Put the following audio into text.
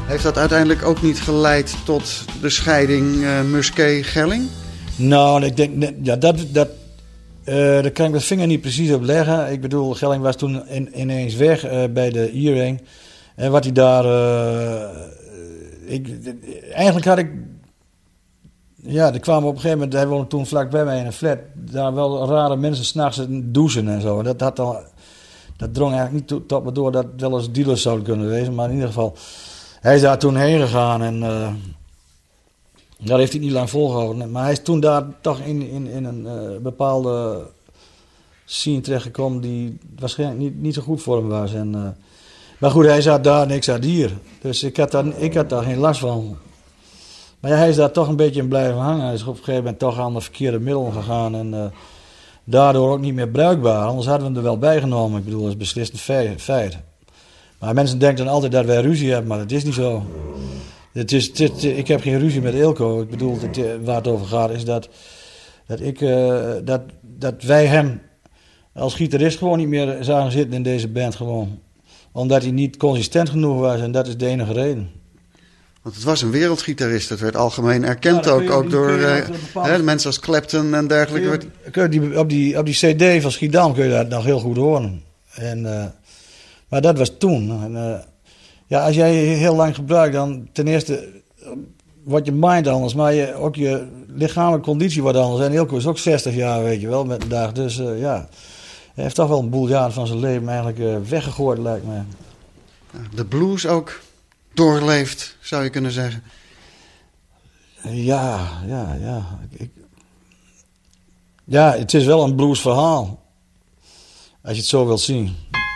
Heeft dat uiteindelijk ook niet geleid tot de scheiding Musquet-Gelling? Nou, ik denk, ja, daar kan ik de vinger niet precies op leggen. Ik bedoel, Gelling was toen ineens weg bij de Iering. En wat hij daar... eigenlijk had ik... Ja, er kwamen op een gegeven moment... Hij woonde toen vlakbij mij in een flat. Daar wel rare mensen 's nachts douchen en zo. Dat drong eigenlijk niet tot me door dat het wel eens dealers zouden kunnen wezen. Maar in ieder geval... Hij is daar toen heen gegaan en... Daar heeft hij niet lang volgehouden. Maar hij is toen daar toch in een bepaalde scene terechtgekomen die waarschijnlijk niet zo goed voor hem was. Maar goed, hij zat daar en ik zat hier. Dus ik had daar geen last van. Maar ja, hij is daar toch een beetje in blijven hangen. Hij is op een gegeven moment toch aan de verkeerde middelen gegaan. En daardoor ook niet meer bruikbaar. Anders hadden we hem er wel bijgenomen. Ik bedoel, dat is beslist een feit. Maar mensen denken dan altijd dat wij ruzie hebben, maar dat is niet zo. Ik heb geen ruzie met Eelco. Ik bedoel, waar het over gaat is dat wij hem als gitarist gewoon niet meer zagen zitten in deze band gewoon. Omdat hij niet consistent genoeg was en dat is de enige reden. Want het was een wereldgitarist. Het werd algemeen erkend ook door mensen als Clapton en dergelijke. Op die cd van Schiedam kun je dat nog heel goed horen. Maar dat was toen. Ja, als jij heel lang gebruikt, dan ten eerste wordt je mind anders, maar ook je lichamelijke conditie wordt anders. En Eelco is ook 60 jaar, weet je wel, met een dag. Dus ja, hij heeft toch wel een boel jaren van zijn leven eigenlijk weggegooid, lijkt mij. De blues ook doorleefd, zou je kunnen zeggen. Ja. Ja, het is wel een bluesverhaal. Als je het zo wilt zien.